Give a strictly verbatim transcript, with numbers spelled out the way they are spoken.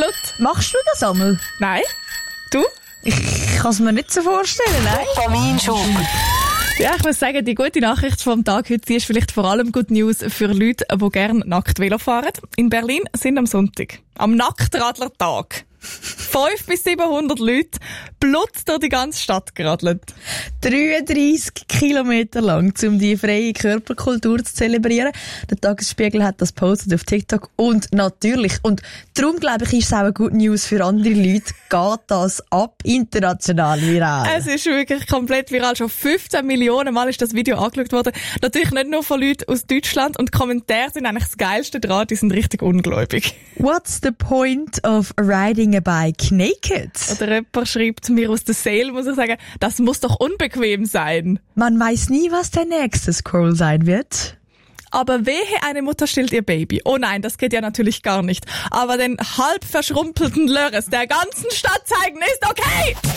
Blut. Machst du das einmal? Nein. Du? Ich kann es mir nicht so vorstellen, nein. Dopaminschub. Ja, ich muss sagen, die gute Nachricht vom Tag heute die ist vielleicht vor allem Good News für Leute, die gerne nackt Velo fahren. In Berlin sind am Sonntag, am Nacktradlertag, fünfhundert bis siebenhundert Leute Blut durch die ganze Stadt geradelt. dreiunddreissig Kilometer lang, um die freie Körperkultur zu zelebrieren. Der Tagesspiegel hat das postet auf TikTok und natürlich, und darum glaube ich, ist es auch eine Good News für andere Leute, geht das ab, international viral. Es ist wirklich komplett viral. Schon fünfzehn Millionen Mal ist das Video angeschaut worden. Natürlich nicht nur von Leuten aus Deutschland und die Kommentare sind eigentlich das Geilste dran, die sind richtig ungläubig. What's the point of riding a bike naked? Oder jemand schreibt mir aus der Seele, muss ich sagen, das muss doch unbequem sein. Man weiß nie, was der nächste Scroll sein wird. Aber wehe, eine Mutter stillt ihr Baby. Oh nein, das geht ja natürlich gar nicht. Aber den halb verschrumpelten Lörres der ganzen Stadt zeigen ist okay!